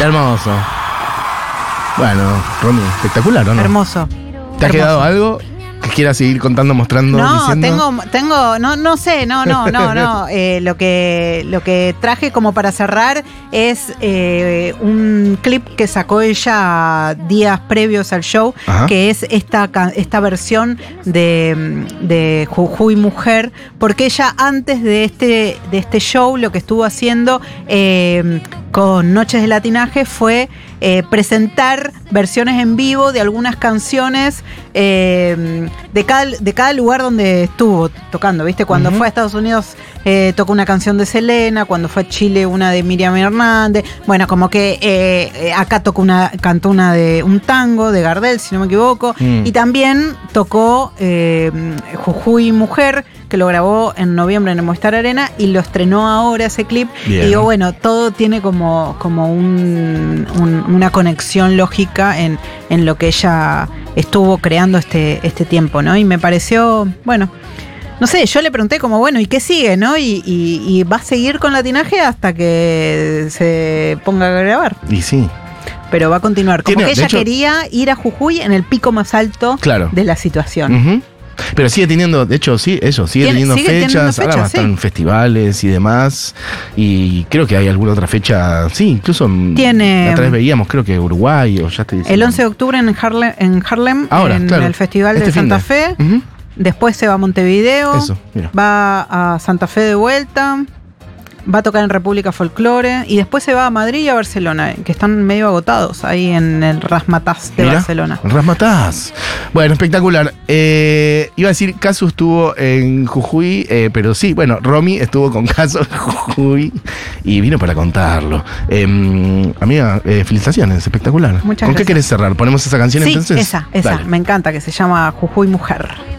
Hermoso. Bueno, Romy, espectacular, ¿o no? Hermoso. ¿Te ha quedado algo que quieras seguir contando, mostrando, diciendo? tengo, no sé. Lo que traje como para cerrar es un clip que sacó ella días previos al show. Ajá. Que es esta versión de Jujuy Mujer, porque ella antes de este show lo que estuvo haciendo con Noches de Latinaje fue presentar versiones en vivo de algunas canciones de cada lugar donde estuvo tocando, ¿viste? Cuando fue a Estados Unidos tocó una canción de Selena, cuando fue a Chile una de Miriam Hernández, bueno, como que acá cantó una de un tango de Gardel, si no me equivoco, y también tocó Jujuy Mujer, que lo grabó en noviembre en el Movistar Arena y lo estrenó ahora ese clip. Bien. Y digo, bueno, todo tiene como una conexión lógica en lo que ella estuvo creando este tiempo, ¿no? Y me pareció, bueno, no sé, yo le pregunté como, bueno, ¿y qué sigue, no? Y va a seguir con Latinaje hasta que se ponga a grabar. Y sí. Pero va a continuar. Como que ella quería ir a Jujuy en el pico más alto de la situación. Pero sigue teniendo, de hecho, sí, eso, sigue teniendo fechas, ahora va a estar en festivales y demás, y creo que hay alguna otra fecha, sí, incluso la otra vez veíamos, creo que Uruguay, o ya estoy diciendo. El 11 de octubre en Harlem, ahora, en el Festival de Santa Fe, después se va a Montevideo, va a Santa Fe de vuelta, va a tocar en República Folklore y después se va a Madrid y a Barcelona, que están medio agotados ahí en el Razzmatazz de Barcelona. Razzmatazz. Bueno, espectacular. Iba a decir, Casu estuvo en Jujuy, pero sí, bueno, Romy estuvo con Casu en Jujuy y vino para contarlo. Amiga, felicitaciones, espectacular. Muchas gracias. ¿Con qué querés cerrar? ¿Ponemos esa canción entonces? Sí, esa. Dale. Me encanta, que se llama Jujuy Mujer.